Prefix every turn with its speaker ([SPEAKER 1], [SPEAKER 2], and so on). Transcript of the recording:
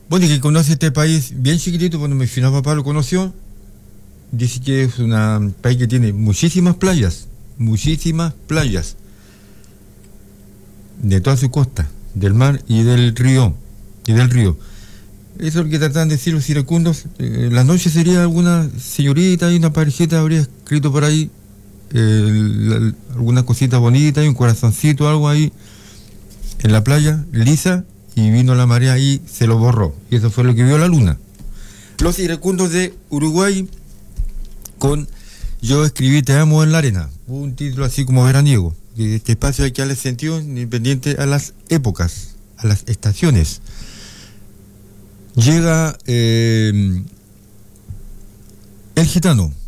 [SPEAKER 1] Bueno, y que conoce este país bien chiquitito, cuando mi final papá lo conoció, dice que es un país que tiene muchísimas playas, de toda su costa, del mar y del río. Eso es lo que tratan de decir los iracundos. La noche sería alguna señorita y una parejita habría escrito por ahí alguna cosita bonita y un corazoncito, algo ahí en la playa, lisa, y vino la marea y se lo borró. Y eso fue lo que vio la luna. Los iracundos de Uruguay con Yo escribí Te amo en la arena. Un título así como veraniego. Este espacio hay que darle sentido independiente a las épocas, a las estaciones. Llega el gitano.